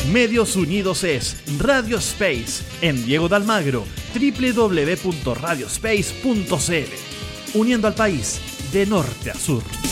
Medios Unidos es Radio Space en Diego de Almagro, www.radiospace.cl, uniendo al país de norte a sur.